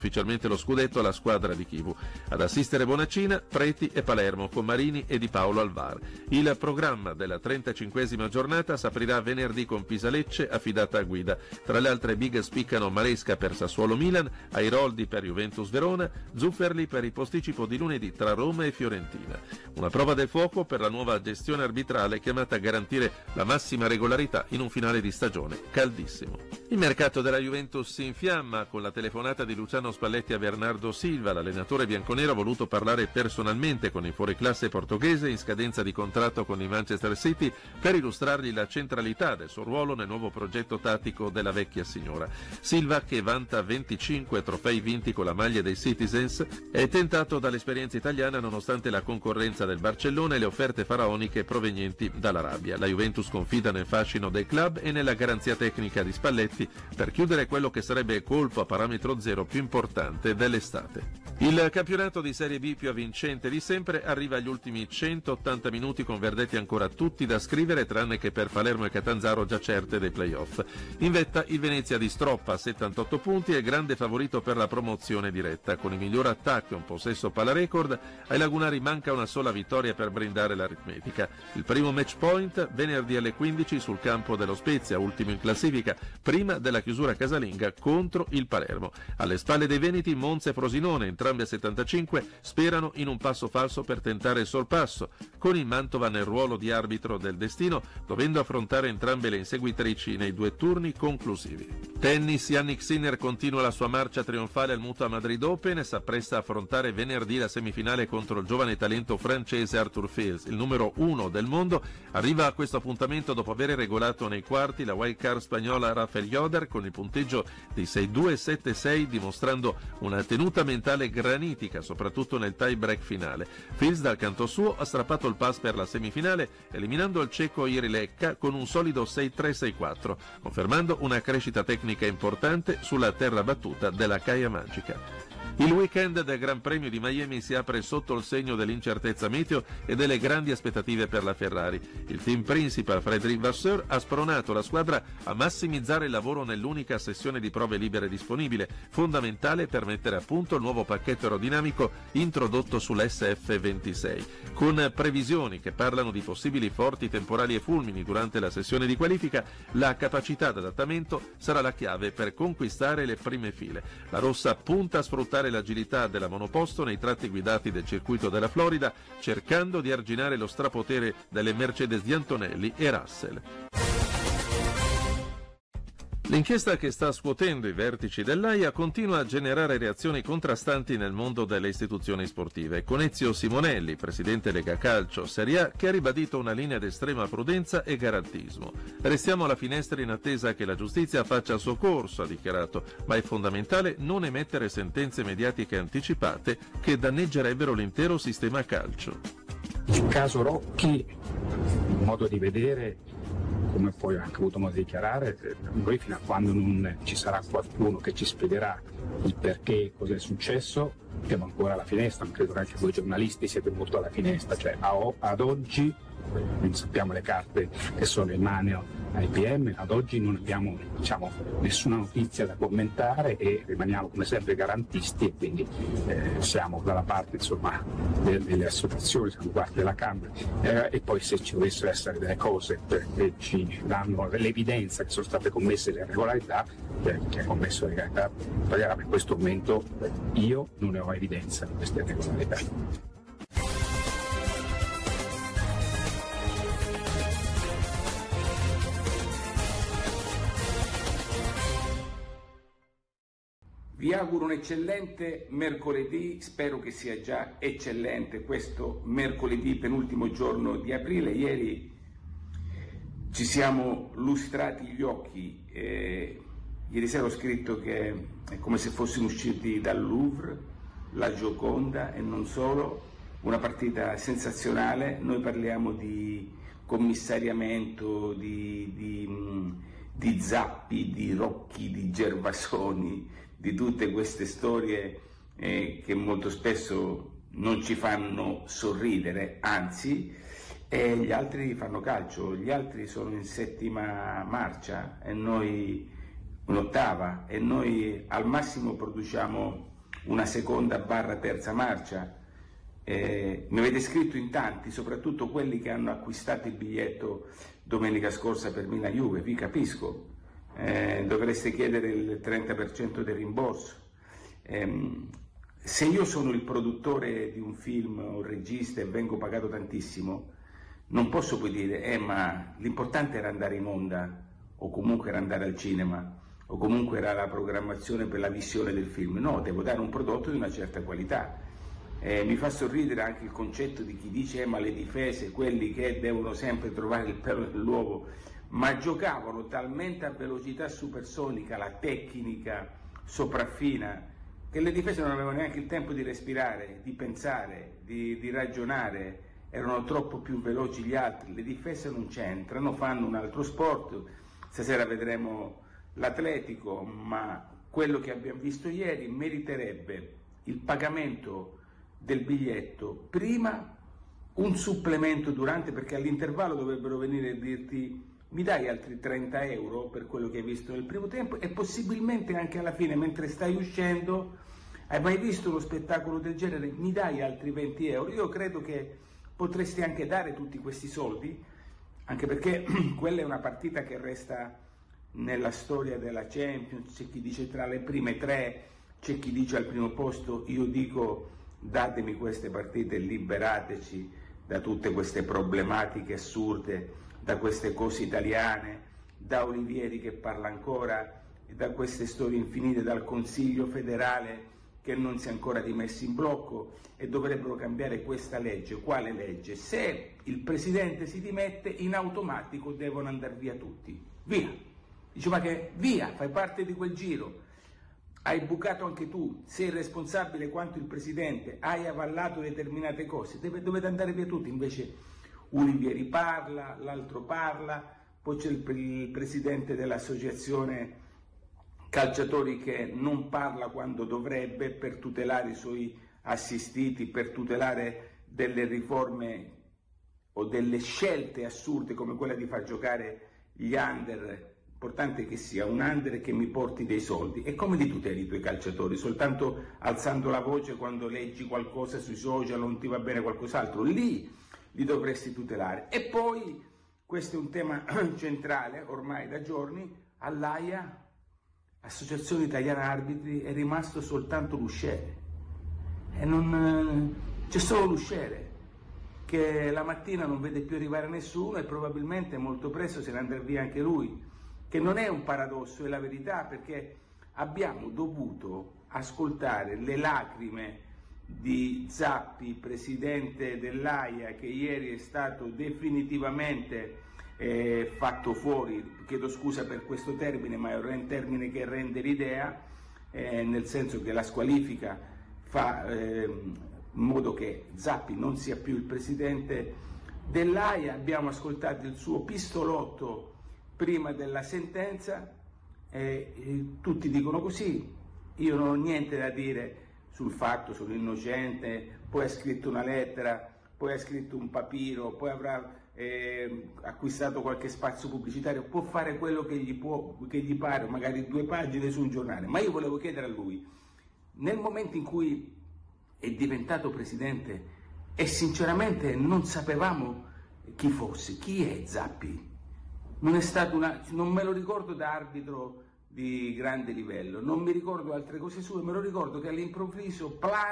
ufficialmente lo scudetto alla squadra di Chivu. Ad assistere Bonaccina, Preti e Palermo con Marini e Di Paolo al VAR. Il programma della 35esima giornata s'aprirà venerdì con Pisa-Lecce affidata a Guida. Tra le altre big spiccano Maresca per Sassuolo-Milan, Airoldi per Juventus-Verona, Zufferli per il posticipo di lunedì tra Roma e Fiorentina. Una prova del fuoco per la nuova gestione arbitrale chiamata a garantire la massima regolarità in un finale di stagione caldissimo. Il mercato della Juventus si infiamma con la telefonata di Luciano Spalletti a Bernardo Silva. L'allenatore bianconero ha voluto parlare personalmente con il fuoriclasse portoghese in scadenza di contratto con il Manchester City per illustrargli la centralità del suo ruolo nel nuovo progetto tattico della vecchia signora. Silva, che vanta 25 trofei vinti con la maglia dei Citizens, è tentato dall'esperienza italiana nonostante la concorrenza del Barcellona e le offerte faraoniche provenienti dall'Arabia. La Juventus confida nel fascino del club e nella garanzia tecnica di Spalletti per chiudere quello che sarebbe il colpo a parametro zero più importante dell'estate. Il campionato di Serie B più avvincente di sempre arriva agli ultimi 180 minuti con verdetti ancora tutti da scrivere, tranne che per Palermo e Catanzaro già certe dei play-off. In vetta il Venezia di Stroppa a 78 punti è grande favorito per la promozione diretta. Con il miglior attacco e un possesso palla record, ai lagunari manca una sola vittoria per brindare l'aritmetica. Il primo match point venerdì alle 15 sul campo dello Spezia, ultimo in classifica, prima della chiusura casalinga contro il Palermo. Alle spalle dei veneti Monza e Frosinone, entrambi a 75, sperano in un passo falso per tentare il sorpasso, con il Mantova nel ruolo di arbitro del destino, dovendo affrontare entrambe le inseguitrici nei due turni conclusivi. Tennis, Yannick Sinner continua la sua marcia trionfale al Mutua Madrid Open e s'appresta a affrontare venerdì la semifinale contro il giovane talento francese Arthur Fils. Il numero 1 del mondo arriva a questo appuntamento dopo aver regolato nei quarti la wildcard spagnola Rafael Yoder con il punteggio di 6-2 e 7-6, dimostrando una tenuta mentale granitica, soprattutto nel tie break finale. Fils dal canto suo ha strappato il pass per la semifinale, eliminando il ceco Jiri Lekka con un solido 6-3-6-4, confermando una crescita tecnica importante sulla terra battuta della Caia Magica. Il weekend del Gran Premio di Miami si apre sotto il segno dell'incertezza meteo e delle grandi aspettative per la Ferrari. Il team principal Frédéric Vasseur ha spronato la squadra a massimizzare il lavoro nell'unica sessione di prove libere disponibile, fondamentale per mettere a punto il nuovo pacchetto aerodinamico introdotto sull'SF26. Con previsioni che parlano di possibili forti temporali e fulmini durante la sessione di qualifica, la capacità d'adattamento sarà la chiave per conquistare le prime file. La rossa punta a sfruttare l'agilità della monoposto nei tratti guidati del circuito della Florida, cercando di arginare lo strapotere delle Mercedes di Antonelli e Russell. L'inchiesta che sta scuotendo i vertici dell'AIA continua a generare reazioni contrastanti nel mondo delle istituzioni sportive. Con Ezio Simonelli, presidente Lega Calcio Serie A, che ha ribadito una linea di estrema prudenza e garantismo. Restiamo alla finestra in attesa che la giustizia faccia il suo corso, ha dichiarato, ma è fondamentale non emettere sentenze mediatiche anticipate che danneggerebbero l'intero sistema calcio. Il caso Rocchi, un modo di vedere, come poi ho anche avuto modo di dichiarare, noi fino a quando non ci sarà qualcuno che ci spiegherà il perché, cosa è successo, siamo ancora alla finestra. Non credo che anche voi giornalisti siete molto alla finestra, cioè ad oggi non sappiamo le carte che sono in mano ai PM, ad oggi non abbiamo nessuna notizia da commentare e rimaniamo come sempre garantisti e quindi siamo dalla parte delle associazioni, siamo parte della Camera e poi se ci dovessero essere delle cose che ci danno l'evidenza che sono state commesse le irregolarità, chi ha commesso le irregolarità, in questo momento io non ne ho evidenza di queste irregolarità. Vi auguro un eccellente mercoledì, spero che sia già eccellente questo mercoledì, penultimo giorno di aprile. Ieri ci siamo lustrati gli occhi, ieri sera ho scritto che è come se fossimo usciti dal Louvre, la Gioconda e non solo, una partita sensazionale. Noi parliamo di commissariamento, di Zappi, di Rocchi, di Gervasoni, di tutte queste storie che molto spesso non ci fanno sorridere, anzi, e gli altri fanno calcio, gli altri sono in settima marcia e noi in ottava, e noi al massimo produciamo una seconda / terza marcia. Mi avete scritto in tanti, soprattutto quelli che hanno acquistato il biglietto domenica scorsa per Milan-Juve, vi capisco, dovreste chiedere il 30% del rimborso. Se io sono il produttore di un film o un regista e vengo pagato tantissimo, non posso poi dire ma l'importante era andare in onda, o comunque era andare al cinema, o comunque era la programmazione per la visione del film. No, devo dare un prodotto di una certa qualità. Mi fa sorridere anche il concetto di chi dice ma le difese, quelli che devono sempre trovare il pelo nell'uovo, ma giocavano talmente a velocità supersonica, la tecnica sopraffina, che le difese non avevano neanche il tempo di respirare, di pensare, di ragionare, erano troppo più veloci gli altri. Le difese non c'entrano, fanno un altro sport. Stasera vedremo l'Atletico, ma quello che abbiamo visto ieri meriterebbe il pagamento del biglietto prima, un supplemento durante, perché all'intervallo dovrebbero venire e dirti mi dai altri 30 euro per quello che hai visto nel primo tempo, e possibilmente anche alla fine, mentre stai uscendo, hai mai visto uno spettacolo del genere, mi dai altri 20 euro. Io credo che potresti anche dare tutti questi soldi, anche perché quella è una partita che resta nella storia della Champions. C'è chi dice tra le prime 3, c'è chi dice al primo posto. Io dico datemi queste partite e liberateci da tutte queste problematiche assurde, da queste cose italiane, da Olivieri che parla ancora, da queste storie infinite, dal Consiglio federale che non si è ancora dimesso in blocco, e dovrebbero cambiare questa legge. Quale legge? Se il presidente si dimette, in automatico devono andare via tutti, via. Dice ma che via, fai parte di quel giro, hai bucato anche tu, sei responsabile quanto il presidente, hai avallato determinate cose, dovete andare via tutti. Invece Olivieri parla, l'altro parla, poi c'è il presidente dell'associazione calciatori che non parla quando dovrebbe, per tutelare i suoi assistiti, per tutelare delle riforme o delle scelte assurde come quella di far giocare gli under. Importante che sia un under che mi porti dei soldi. E come li tuteli i tuoi calciatori? Soltanto alzando la voce quando leggi qualcosa sui social, non ti va bene qualcos'altro? Lì li dovresti tutelare. E poi, questo è un tema centrale ormai da giorni, all'AIA, Associazione Italiana Arbitri, è rimasto soltanto l'usciere, e non c'è solo l'usciere, che la mattina non vede più arrivare nessuno e probabilmente molto presto se ne andrà via anche lui, che non è un paradosso, è la verità, perché abbiamo dovuto ascoltare le lacrime di Zappi, presidente dell'AIA, che ieri è stato definitivamente fatto fuori. Chiedo scusa per questo termine, ma è un termine che rende l'idea, nel senso che la squalifica fa in modo che Zappi non sia più il presidente dell'AIA. Abbiamo ascoltato il suo pistolotto prima della sentenza, tutti dicono così. Io non ho niente da dire sul fatto, sono innocente, poi ha scritto una lettera, poi ha scritto un papiro, poi avrà acquistato qualche spazio pubblicitario, può fare quello che gli pare, magari 2 pagine su un giornale. Ma io volevo chiedere a lui, nel momento in cui è diventato presidente e sinceramente non sapevamo chi fosse, chi è Zappi? Non è stato non me lo ricordo da arbitro di grande livello, non mi ricordo altre cose sue, me lo ricordo che all'improvviso